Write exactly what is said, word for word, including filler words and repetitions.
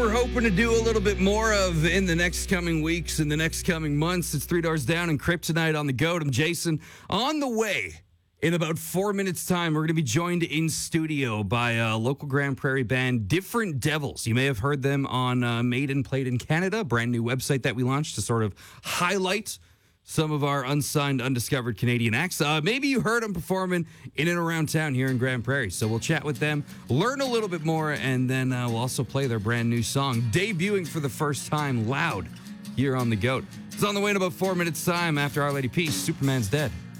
We're hoping to do a little bit more of in the next coming weeks, in the next coming months. It's Three Doors Down and Kryptonite on the Goat. I'm Jason. On the way, in about four minutes' time, we're going to be joined in studio by a local Grand Prairie band, Different Devils. You may have heard them on uh, Made and Played in Canada, a brand new website that we launched to sort of highlight some of our unsigned, undiscovered Canadian acts. Uh, maybe you heard them performing in and around town here in Grand Prairie. So we'll chat with them, learn a little bit more, and then uh, we'll also play their brand new song, debuting for the first time loud here on The Goat. It's on the way in about four minutes' time. After Our Lady Peace, Superman's Dead.